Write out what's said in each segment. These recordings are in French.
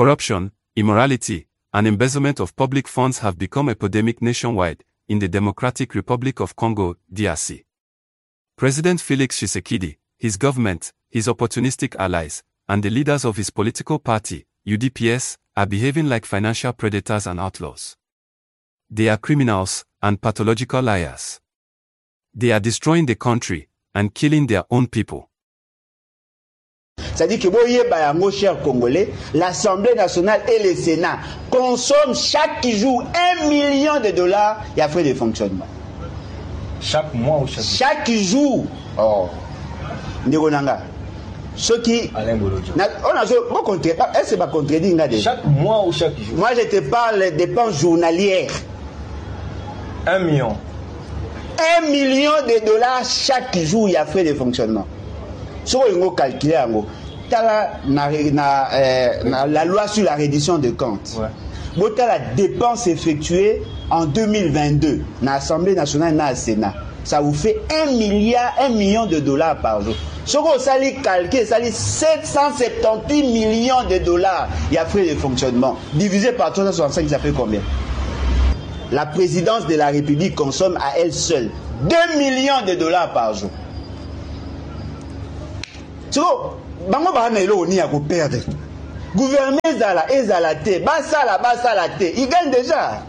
Corruption, immorality, and embezzlement of public funds have become epidemic nationwide, in the Democratic Republic of Congo, DRC. President Felix Tshisekedi, his government, his opportunistic allies, and the leaders of his political party, UDPS, are behaving like financial predators and outlaws. They are criminals and pathological liars. They are destroying the country and killing their own people. C'est-à-dire que, mon cher Congolais, l'Assemblée nationale et le Sénat consomment chaque jour $1 million et à frais de fonctionnement. Chaque mois ou chaque jour? Oh. Ndironanga. Ce qui. Est-ce que je contredis? Chaque mois ou chaque jour? Moi, je te parle des dépenses journalières. 1 million. $1 million chaque jour, il y a frais de fonctionnement. Si vous calculez, la loi sur la reddition de comptes, la dépense effectuée en 2022 dans l'Assemblée nationale et dans le Sénat, ça vous fait $1 million par jour. Si vous calculez, ça dit 778 millions de dollars, il y a frais de fonctionnement. Divisé par 365, ça fait combien? La présidence de la République consomme à elle seule $2 millions par jour. So, bango ba na elo ni ya ko perdre. Gouvernement ezala te, basala te. Ils gagnent déjà.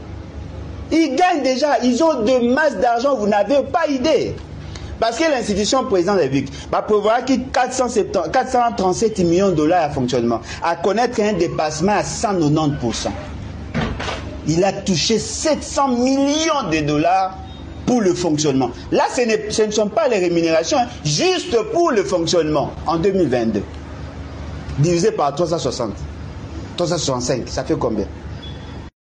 Ils ont de masse d'argent, vous n'avez pas idée. Parce que l'institution présidente de la République va prévoir qu'il 437 millions de dollars à fonctionnement, à connaître un dépassement à 190%. Il a touché 700 millions de dollars pour le fonctionnement. Là, ce ne sont pas les rémunérations, hein, juste pour le fonctionnement en 2022. Divisé par 360, 365, ça fait combien?